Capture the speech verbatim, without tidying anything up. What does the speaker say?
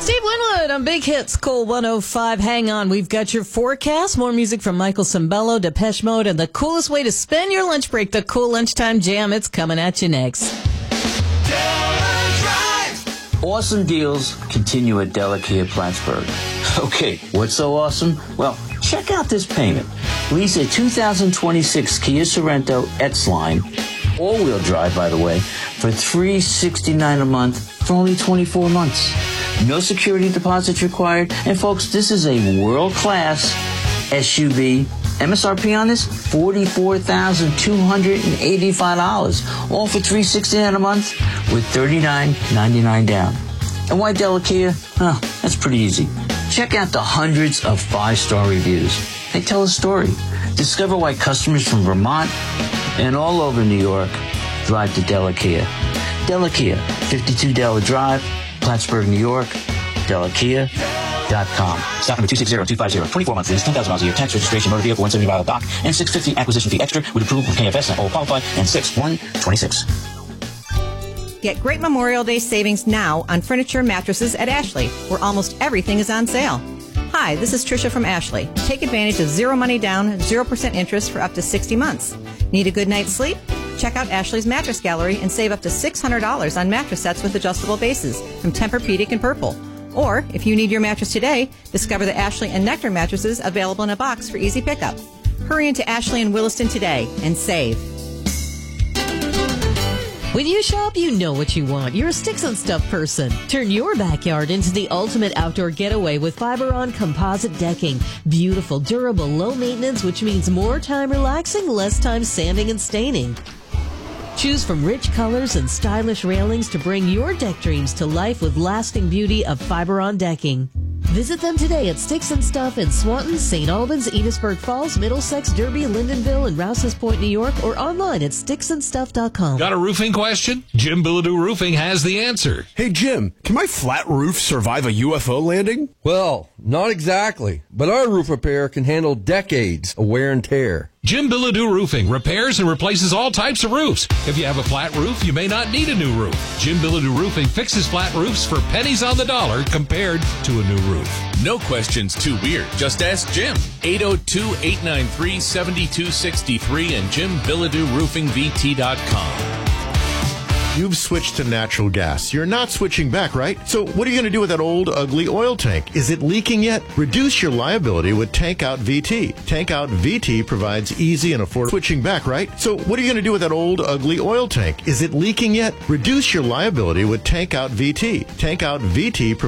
Steve Winwood on Big Hits, Cool one oh five. Hang on, we've got your forecast. More music from Michael Cimbello, Depeche Mode, and the coolest way to spend your lunch break, the Cool Lunchtime Jam. It's coming at you next. Awesome deals continue at Della Kia Plattsburgh. Okay, what's so awesome? Well, check out this payment. Lease a two thousand twenty-six Kia Sorento X-Line, all-wheel drive, by the way, for three hundred sixty-nine dollars a month for only twenty-four months. No security deposits required. And folks, this is a world-class S U V. M S R P on this, forty-four thousand two hundred eighty-five dollars. All for three hundred sixty-nine dollars a month with thirty-nine ninety-nine down. And why Della Kia? Well, that's pretty easy. Check out the hundreds of five-star reviews. They tell a story. Discover why customers from Vermont and all over New York drive to Della Kia. Della Kia, fifty-two Della Drive, Plattsburgh, New York, Della Kia dot com. Stock number two six zero two five zero. twenty-four months lease, ten thousand miles a year. Tax registration, motor vehicle, one hundred seventy mile dock, and six hundred fifty acquisition fee extra with approval from K F S and all qualified, and six one twenty-six. Get great Memorial Day savings now on furniture and mattresses at Ashley, where almost everything is on sale. Hi, this is Tricia from Ashley. Take advantage of zero money down, zero percent interest for up to sixty months. Need a good night's sleep? Check out Ashley's Mattress Gallery and save up to six hundred dollars on mattress sets with adjustable bases from Tempur-Pedic and Purple. Or, if you need your mattress today, discover the Ashley and Nectar mattresses available in a box for easy pickup. Hurry into Ashley and Williston today and save. When you shop, you know what you want. You're a Sticks and Stuff person. Turn your backyard into the ultimate outdoor getaway with Fiberon composite decking. Beautiful, durable, low maintenance, which means more time relaxing, less time sanding and staining. Choose from rich colors and stylish railings to bring your deck dreams to life with lasting beauty of Fiberon decking. Visit them today at Sticks and Stuff in Swanton, Saint Albans, Enosburg Falls, Middlesex, Derby, Lindenville, and Rouse's Point, New York, or online at sticks and stuff dot com. Got a roofing question? Jim Bilodeau Roofing has the answer. Hey, Jim, can my flat roof survive a U F O landing? Well, not exactly, but our roof repair can handle decades of wear and tear. Jim Bilodeau Roofing repairs and replaces all types of roofs. If you have a flat roof, you may not need a new roof. Jim Bilodeau Roofing fixes flat roofs for pennies on the dollar compared to a new roof. No questions too weird. Just ask Jim. eight oh two, eight nine three, seven two six three and jim bilodeau roofing v t dot com. You've switched to natural gas. You're not switching back, right? So what are you going to do with that old, ugly oil tank? Is it leaking yet? Reduce your liability with Tank Out V T. Tank Out V T provides easy and affordable switching back, right? So what are you going to do with that old, ugly oil tank? Is it leaking yet? Reduce your liability with Tank Out V T. Tank Out V T provides